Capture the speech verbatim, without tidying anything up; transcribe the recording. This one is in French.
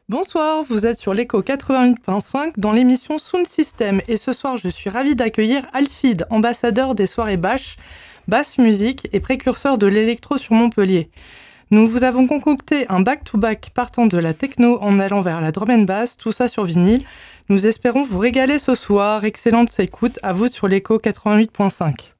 Bonsoir, vous êtes sur l'écho quatre-vingt-huit point cinq dans l'émission Sound System et ce soir je suis ravie d'accueillir Alcide, ambassadeur des soirées Bâche, basse musique et précurseur de l'électro sur Montpellier. Nous vous avons concocté un back-to-back partant de la techno en allant vers la drum and bass, tout ça sur vinyle. Nous espérons vous régaler ce soir, excellente écoute à vous sur l'écho quatre-vingt-huit point cinq.